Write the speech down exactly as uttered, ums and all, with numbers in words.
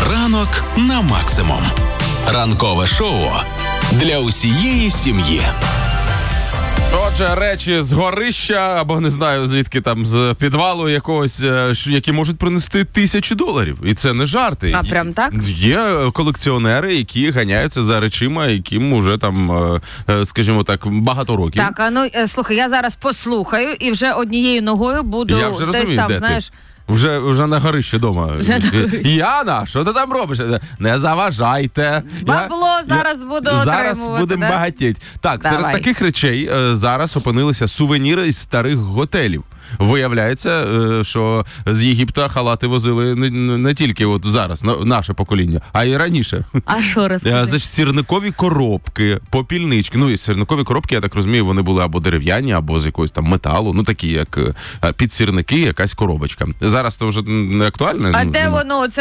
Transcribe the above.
Ранок на максимум. Ранкове шоу для усієї сім'ї. Отже, речі з горища, або не знаю звідки там, з підвалу якогось, які можуть принести тисячі доларів. І це не жарти. А прям так? Є колекціонери, які ганяються за речима, яким уже там, скажімо так, багато років. Так, а ну, слухай, я зараз послухаю і вже однією ногою буду я вже десь розумію, там, де знаєш... Ти? Вже, вже на горищі вдома. Яна, що ти там робиш? Не заважайте. Бабло я, зараз я, буду Зараз отримувати. будемо да? багатіть. Так, Давай. серед таких речей е, зараз опинилися сувеніри із старих готелів. Виявляється, е, що з Єгипта халати возили не, не тільки от зараз, на, наше покоління, а й раніше. А що розкажи? Це сірникові коробки, попільнички. Ну, і сірникові коробки, я так розумію, вони були або дерев'яні, або з якогось там металу. Ну, такі, як підсірники, якась коробочка. Зараз це вже не актуально. А де воно? Це